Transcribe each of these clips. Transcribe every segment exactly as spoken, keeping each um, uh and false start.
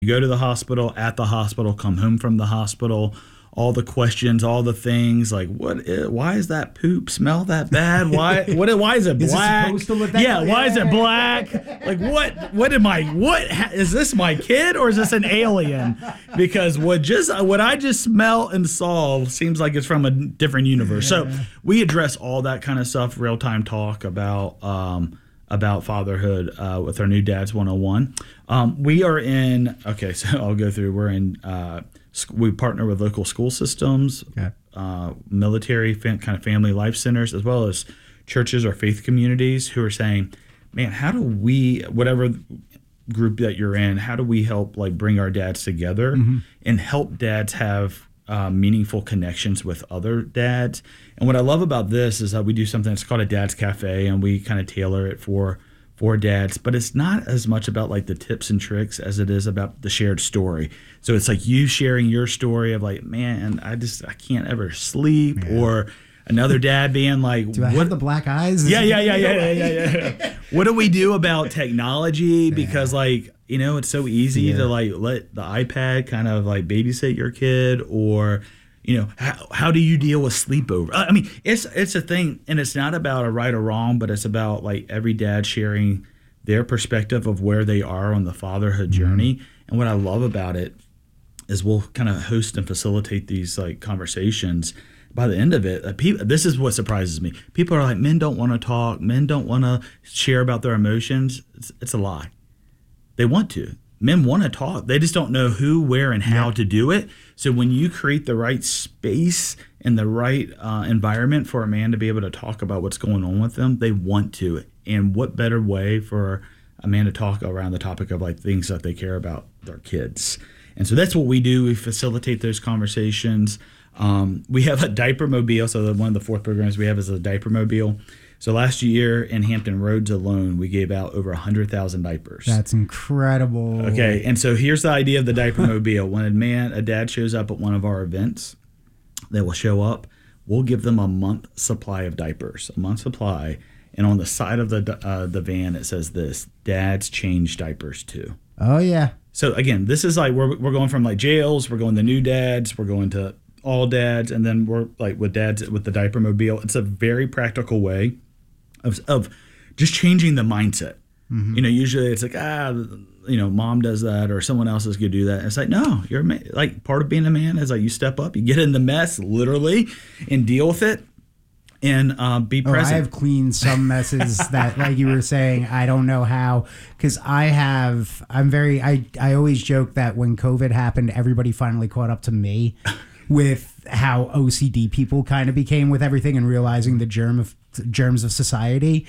You go to the hospital, at the hospital, come home from the hospital, all the questions, all the things like, what? Is, why is that poop smell that bad? Why? What? Why is it black? Is it supposed to look that yeah. way? Why is it black? Like what? What am I? What is this? My kid or is this an alien? Because what just what I just smell and saw seems like it's from a different universe. Yeah. So we address all that kind of stuff, real time talk about. Um, about fatherhood uh, with our new Dads one oh one. Um, we are in, okay, so I'll go through. We're in, uh, sc- we partner with local school systems, Okay. uh, military fam- kind of family life centers, as well as churches or faith communities who are saying, man, how do we, whatever group that you're in, how do we help like bring our dads together mm-hmm. and help dads have Uh, meaningful connections with other dads. And what I love about this is that we do something that's called a Dad's Cafe, and we kind of tailor it for for dads, but it's not as much about like the tips and tricks as it is about the shared story. So it's like you sharing your story of like, man, I just I can't ever sleep, yeah. or another dad being like, do I what have the black eyes? Yeah, yeah, yeah, yeah, yeah, yeah, yeah. What do we do about technology? Because yeah. like, you know, it's so easy yeah. to like let the iPad kind of like babysit your kid, or, you know, how, how do you deal with sleepover? I mean, it's it's a thing, and it's not about a right or wrong, but it's about like every dad sharing their perspective of where they are on the fatherhood mm-hmm. journey. And what I love about it is we'll kind of host and facilitate these like conversations. By the end of it, uh, people, this is what surprises me. People are like, men don't want to talk. Men don't want to share about their emotions. It's, it's a lie. They want to. Men want to talk. They just don't know who, where, and how yeah. to do it. So when you create the right space and the right uh, environment for a man to be able to talk about what's going on with them, they want to. And what better way for a man to talk around the topic of like things that they care about, their kids. And so that's what we do. We facilitate those conversations. Um, we have a diaper mobile. So the, one of the fourth programs we have is a diaper mobile. So last year in Hampton Roads alone, we gave out over one hundred thousand diapers. That's incredible. Okay, and so here's the idea of the diaper mobile. When a man, a dad shows up at one of our events, they will show up. We'll give them a month supply of diapers, a month supply. And on the side of the uh, the van, it says this, dads change diapers too. Oh, yeah. So again, this is like, we're, we're going from like jails, we're going to new dads, we're going to all dads, and then we're like with dads with the diaper mobile. It's a very practical way of of just changing the mindset. Mm-hmm. You know, usually it's like, ah, you know, mom does that or someone else is going to do that. And it's like, no, you're a man. Like part of being a man is like you step up, you get in the mess literally and deal with it and uh, be oh, present. I have cleaned some messes that, like you were saying, I don't know how, because I have, I'm very, I, I always joke that when COVID happened, everybody finally caught up to me. With how O C D people kind of became with everything and realizing the germ of germs of society.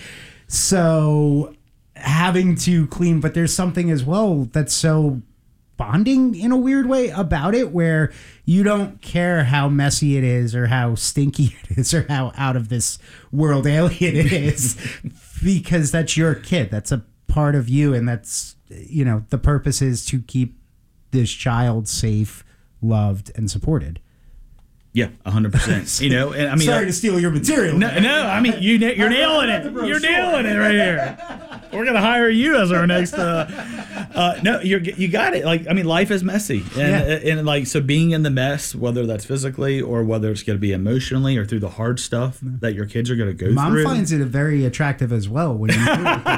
So having to clean, but there's something as well that's so bonding in a weird way about it, where you don't care how messy it is or how stinky it is or how out of this world alien it is, because that's your kid. That's a part of you. And that's, you know, the purpose is to keep this child safe, loved, and supported. Yeah, one hundred percent. You know, and I mean, sorry like, to steal your material. No, no, I mean, you, you're nailing it. You're nailing it right here. We're gonna hire you as our next. Uh, uh, no, you're you got it. Like, I mean, life is messy, and yeah. and like so, being in the mess, whether that's physically or whether it's gonna be emotionally or through the hard stuff that your kids are gonna go Mom through. Mom finds it very attractive as well when you do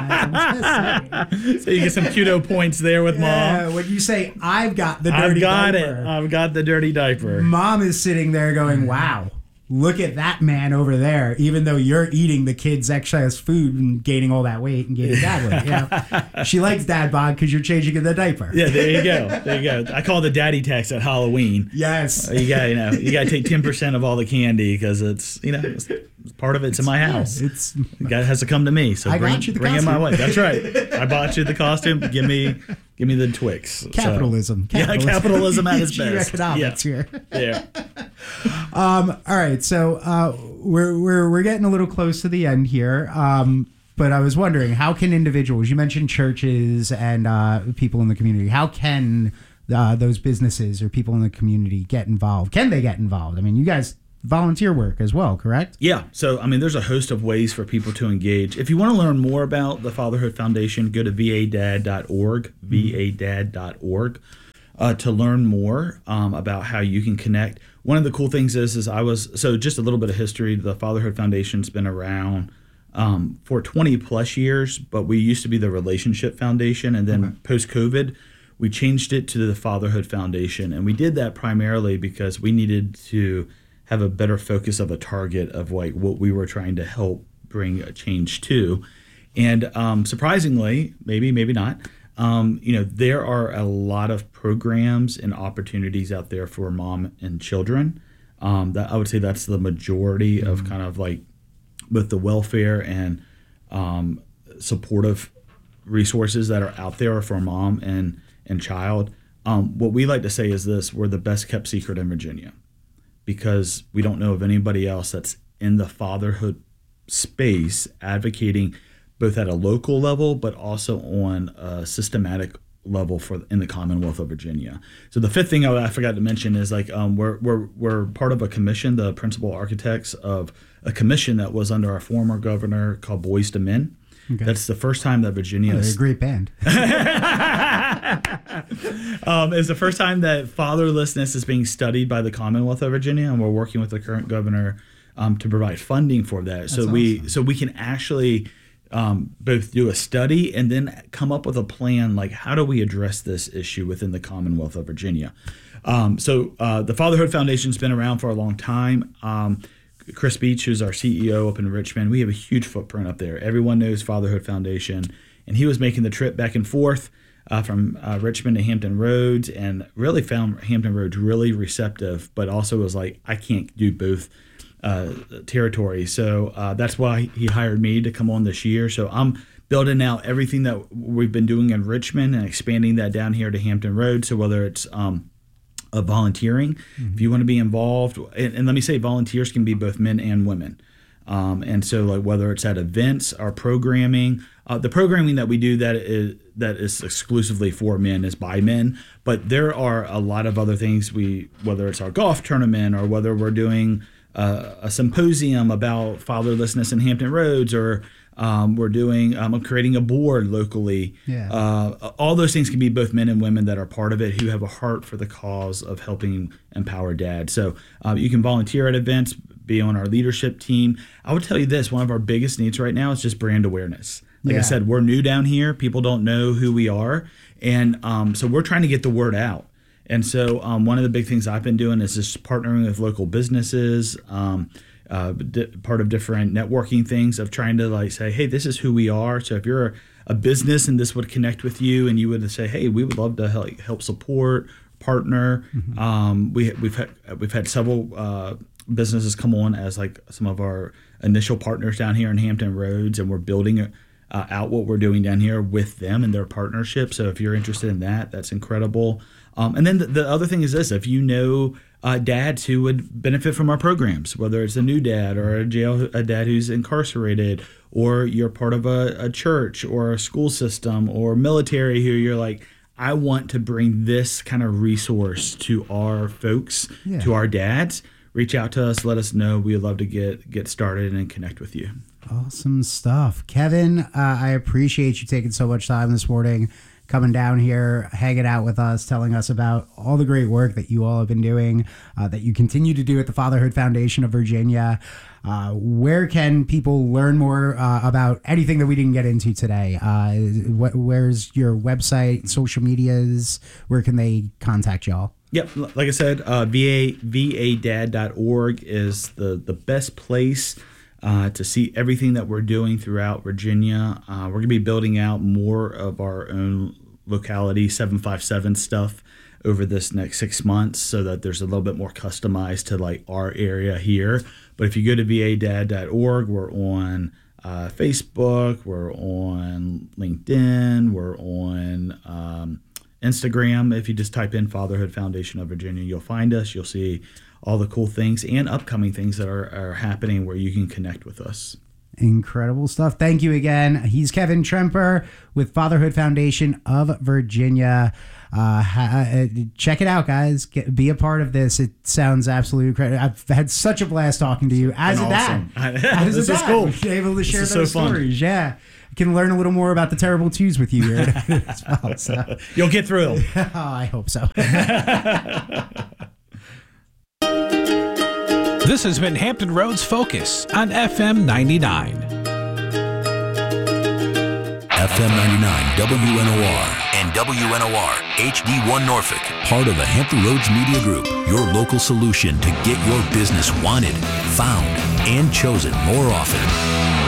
it. So you get some kudo points there with yeah, mom. When you say, "I've got the dirty I've got diaper," it. I've got the dirty diaper. Mom is sitting there going, wow, look at that man over there, even though you're eating the kid's excess food and gaining all that weight and gaining dad weight. You know? She likes dad bod because you're changing in the diaper. Yeah, there you go. There you go. I call it the daddy tax at Halloween. Yes. You got you know you got to take ten percent of all the candy because it's you know it's, part of it's, it's in my house. Yeah, it's the guy has to come to me. So I bring, got you the bring costume. in my way. That's right. I bought you the costume. Give me give me the Twix. Capitalism. So, capitalism. Yeah, capitalism at its best. Economics yeah. here. Yeah. Um, all right, so uh, we're we're we're getting a little close to the end here. Um, but I was wondering, how can individuals? You mentioned churches and uh, people in the community. How can uh, those businesses or people in the community get involved? Can they get involved? I mean, you guys volunteer work as well, correct? Yeah. So, I mean, there's a host of ways for people to engage. If you want to learn more about the Fatherhood Foundation, go to v a dad dot org, v a dad dot org. uh, to learn more um, about how you can connect. One of the cool things is, is I was, so just a little bit of history, the Fatherhood Foundation's been around um, for twenty plus years, but we used to be the Relationship Foundation. And then okay. post-COVID, we changed it to the Fatherhood Foundation. And we did that primarily because we needed to have a better focus of a target of like what we were trying to help bring a change to. And um, surprisingly, maybe, maybe not, um, you know, there are a lot of programs and opportunities out there for mom and children. Um, that I would say that's the majority mm-hmm. of kind of like both the welfare and um, supportive resources that are out there for mom and, and child. Um, what we like to say is this: we're the best kept secret in Virginia, because we don't know of anybody else that's in the fatherhood space advocating both at a local level, but also on a systematic level for in the Commonwealth of Virginia. So the fifth thing I, I forgot to mention is like um, we're we're we're part of a commission, the principal architects of a commission that was under our former governor called Boys to Men. Okay. That's the first time that Virginia. Oh, they're a great band. um, it's the first time that fatherlessness is being studied by the Commonwealth of Virginia, and we're working with the current governor um, to provide funding for that. That's so we awesome. so we can actually. Um, both do a study and then come up with a plan, like how do we address this issue within the Commonwealth of Virginia. Um, so uh, the Fatherhood Foundation's been around for a long time. Um, Chris Beach, who's our C E O up in Richmond, we have a huge footprint up there. Everyone knows Fatherhood Foundation, and he was making the trip back and forth uh, from uh, Richmond to Hampton Roads, and really found Hampton Roads really receptive, but also was like, I can't do both Uh, territory. So uh, that's why he hired me to come on this year. So I'm building out everything that we've been doing in Richmond and expanding that down here to Hampton Roads. So whether it's um, a volunteering, mm-hmm. if you want to be involved, and, and let me say volunteers can be both men and women. Um, and so like whether it's at events or programming, uh, the programming that we do that is that is exclusively for men is by men, but there are a lot of other things we, whether it's our golf tournament or whether we're doing Uh, a symposium about fatherlessness in Hampton Roads, or um, we're doing, um, creating a board locally. Yeah. Uh, all those things can be both men and women that are part of it who have a heart for the cause of helping empower dads. So uh, you can volunteer at events, be on our leadership team. I would tell you this, one of our biggest needs right now is just brand awareness. Like yeah. I said, we're new down here. People don't know who we are. And um, so we're trying to get the word out. And so um, one of the big things I've been doing is just partnering with local businesses, um, uh, di- part of different networking things of trying to like say, hey, this is who we are. So if you're a, a business and this would connect with you and you would say, hey, we would love to help, help support, partner. Mm-hmm. Um, we, we've had, we've had several uh, businesses come on as like some of our initial partners down here in Hampton Roads, and we're building a, Uh, out what we're doing down here with them and their partnership. So if you're interested in that, that's incredible. Um, and then the, the other thing is this: if you know uh, dads who would benefit from our programs, whether it's a new dad or a jail a dad who's incarcerated, or you're part of a, a church or a school system or military, who you're like, I want to bring this kind of resource to our folks, yeah. to our dads, reach out to us, let us know. We'd love to get get started and connect with you. Awesome stuff. Kevin, uh, I appreciate you taking so much time this morning, coming down here, hanging out with us, telling us about all the great work that you all have been doing, uh, that you continue to do at the Fatherhood Foundation of Virginia. Uh, where can people learn more uh, about anything that we didn't get into today? Uh, wh- where's your website, social medias? Where can they contact y'all? Yep, like I said, uh, V A V A dad dot org is the, the best place Uh, to see everything that we're doing throughout Virginia. Uh, we're going to be building out more of our own locality seven five seven stuff over this next six months so that there's a little bit more customized to like our area here. But if you go to V A dad dot org, we're on uh, Facebook, we're on LinkedIn, we're on um, Instagram. If you just type in Fatherhood Foundation of Virginia, you'll find us. You'll see all the cool things and upcoming things that are, are happening where you can connect with us. Incredible stuff. Thank you again. He's Kevin Tremper with Fatherhood Foundation of Virginia. Uh, ha- check it out, guys. Get, be a part of this. It sounds absolutely incredible. I've had such a blast talking to you as a awesome. dad. As this a is dad. cool. We're able to this share is those so fun. stories. Yeah. can learn a little more about the terrible twos with you here as well. So. You'll get through them. Oh, I hope so. This has been Hampton Roads Focus on F M ninety-nine. F M ninety-nine W N O R and W N O R H D one Norfolk, part of the Hampton Roads Media Group, your local solution to get your business wanted, found, and chosen more often.